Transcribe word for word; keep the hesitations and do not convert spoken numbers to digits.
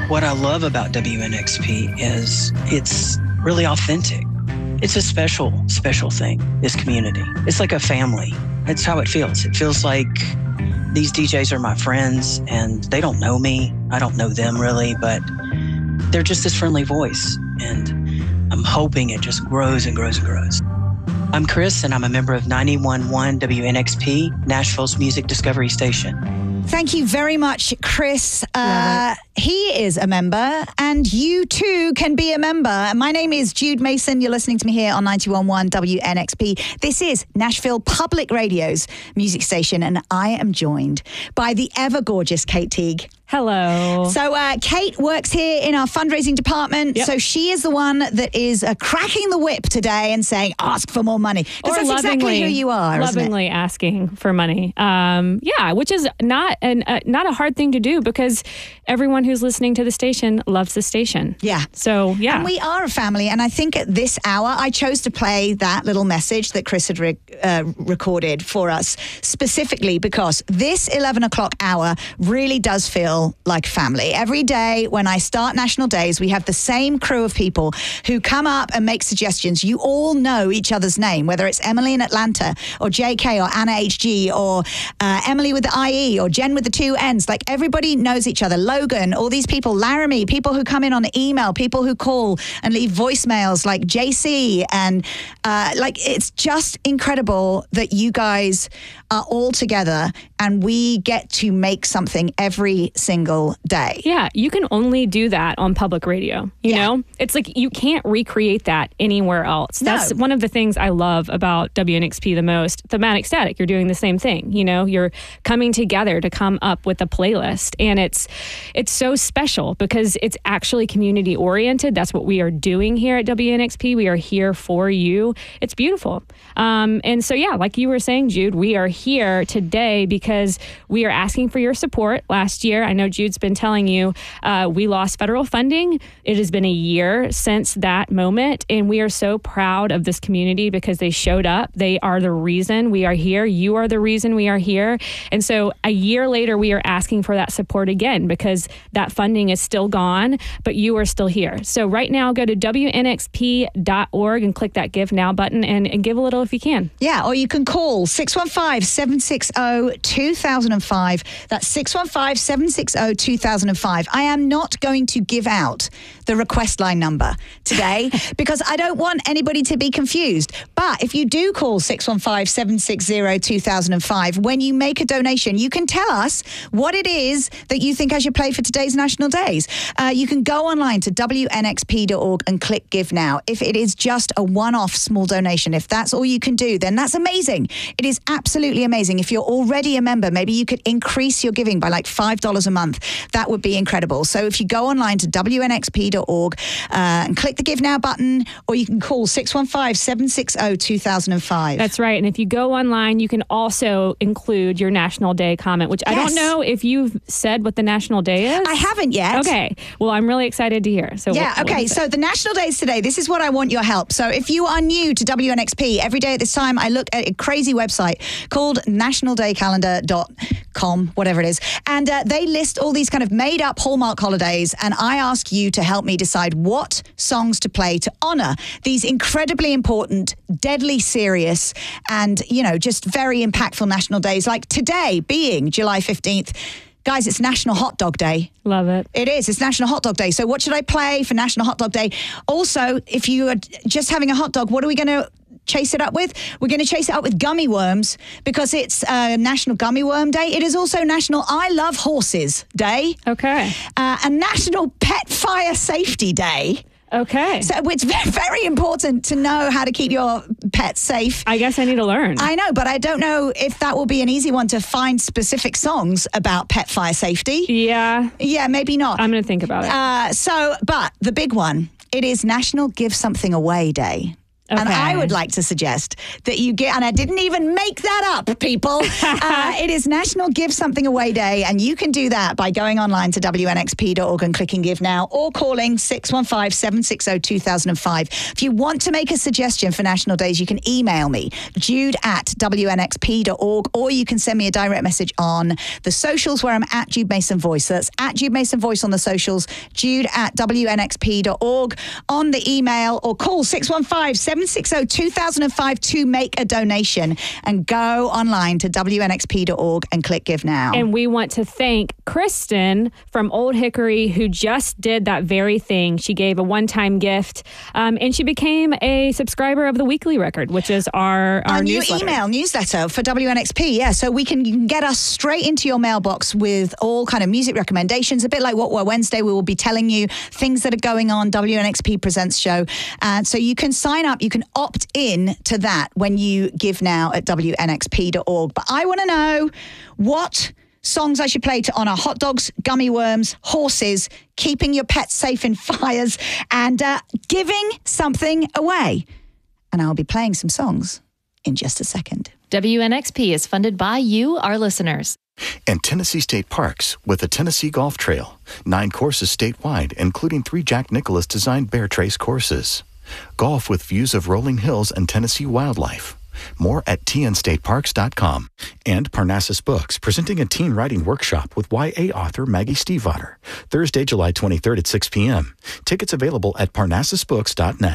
What I love about W N X P is it's really authentic. It's a special, special thing, this community. It's like a family. It's how it feels. It feels like these D Js are my friends and they don't know me. I don't know them really, but they're just this friendly voice. And I'm hoping it just grows and grows and grows. I'm Chris, and I'm a member of ninety-one point one W N X P, Nashville's music discovery station. Thank you very much, Chris. Uh, he is a member, and you too can be a member. My name is Jude Mason. You're listening to me here on ninety-one point one W N X P. This is Nashville Public Radio's music station, and I am joined by the ever-gorgeous Kate Teague. Hello. So uh, Kate works here in our fundraising department. Yep. So she is the one that is uh, cracking the whip today and saying, ask for more money. Because that's exactly who you are, lovingly isn't it? asking for money. Um, yeah, which is not an, uh, not a hard thing to do because everyone who's listening to the station loves the station. Yeah. So, yeah. And we are a family. And I think at this hour, I chose to play that little message that Chris had re- uh, recorded for us specifically because this eleven o'clock hour really does feel like family. Every day when I start National Days, we have the same crew of people who come up and make suggestions. You all know each other's name, whether it's Emily in Atlanta or J K or Anna H G or uh, Emily with the I E or Jen with the two N's. Like everybody knows each other. Logan, all these people, Laramie, people who come in on email, people who call and leave voicemails like J C. And uh, like it's just incredible that you guys are all together and we get to make something every single day. Yeah, you can only do that on public radio. You Yeah. know, it's like you can't recreate that anywhere else. No. That's one of the things I love about W N X P the most. Thematic Static, you're doing the same thing. You know, you're coming together to come up with a playlist, and it's it's so special because it's actually community oriented. That's what we are doing here at W N X P. We are here for you. It's beautiful. Um, and so, yeah, like you were saying, Jude, we are here today because we are asking for your support. Last year, I know Jude's been telling you, uh, we lost federal funding. It has been a year since that moment, and we are so proud of this community because they showed up. They are the reason we are here. You are the reason we are here. And so a year later, we are asking for that support again because that funding is still gone, but you are still here. So right now, go to W N X P dot org and click that Give Now button and, and give a little if you can. Yeah, or you can call six one five, seven six zero, two thousand five. That's six one five, seven six zero, two thousand five. I am not going to give out the request line number today because I don't want anybody to be confused. But if you do call six one five, seven six zero, two thousand five, when you make a donation, you can tell us what it is that you think I should play for today's National Days. Uh, you can go online to W N X P dot org and click Give Now. If it is just a one-off small donation, if that's all you can do, then that's amazing. It is absolutely amazing. If you're already a member, maybe you could increase your giving by like five dollars a month. That would be incredible. So if you go online to W N X P dot org uh, and click the Give Now button, or you can call six one five, seven six zero, two thousand five. That's right. And if you go online, you can also include your National Day comment, which I Yes. don't know if you've said what the National Day is. I haven't yet. Okay. Well, I'm really excited to hear. So Yeah, what- what okay. is it? So the National Days today, this is what I want your help. So if you are new to W N X P, every day at this time, I look at a crazy website called national day calendar dot com, whatever it is. And uh, they list all these kind of made up Hallmark holidays. And I ask you to help me decide what songs to play to honor these incredibly important, deadly serious, and, you know, just very impactful national days. Like today being July fifteenth. Guys, it's National Hot Dog Day. Love it. It is. It's National Hot Dog Day. So what should I play for National Hot Dog Day? Also, if you are just having a hot dog, what are we going to chase it up with? We're going to chase it up with gummy worms because it's uh, National Gummy Worm Day. It is also National I Love Horses Day. Okay. Uh, and National Pet Fire Safety Day. Okay. So it's ve- very important to know how to keep your pets safe. I guess I need to learn. I know, but I don't know if that will be an easy one to find specific songs about pet fire safety. Yeah. Yeah, maybe not. I'm going to think about it. Uh, so, but the big one, it is National Give Something Away Day. And Okay. I would like to suggest that you get, and I didn't even make that up, people. uh, it is National Give Something Away Day, and you can do that by going online to W N X P dot org and clicking Give Now, or calling six one five, seven six zero, two thousand five. If you want to make a suggestion for National Days, you can email me, jude at W N X P dot org, or you can send me a direct message on the socials where I'm at Jude Mason Voice. So that's at Jude Mason Voice on the socials, Jude at W N X P dot org on the email, or call six one five, seven six zero, two thousand five to make a donation, and go online to W N X P dot org and click Give Now. And we want to thank Kristen from Old Hickory, who just did that very thing. She gave a one-time gift, um, and she became a subscriber of the Weekly Record, which is our, our, our new newsletter. email newsletter for W N X P. Yeah, so we can, you can get us straight into your mailbox with all kind of music recommendations, a bit like What Were Wednesday. We will be telling you things that are going on, W N X P Presents show. And so you can sign up, you can opt in to that when you give now at W N X P dot org. But I want to know what songs I should play to honor hot dogs, gummy worms, horses, keeping your pets safe in fires, and uh, giving something away. And I'll be playing some songs in just a second. W N X P is funded by you, our listeners. And Tennessee State Parks with the Tennessee Golf Trail. Nine courses statewide, including three Jack Nicklaus designed Bear Trace courses. Golf with views of rolling hills and Tennessee wildlife. More at T N state parks dot com. And Parnassus Books, presenting a teen writing workshop with Y A author Maggie Stiefvater. Thursday, July twenty-third at six p.m. Tickets available at parnassus books dot net.